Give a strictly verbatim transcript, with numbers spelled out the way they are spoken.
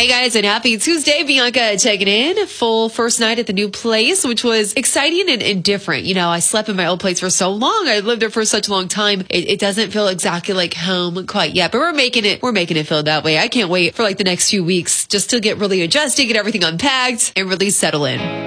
Hey guys, and happy Tuesday. Bianca checking in. Full first night at the new place, which was exciting and, and different. You know, I slept in my old place for so long. I lived there for such a long time. It, it doesn't feel exactly like home quite yet, but we're making it, we're making it feel that way. I can't wait for like the next few weeks just to get really adjusted, get everything unpacked, and really settle in.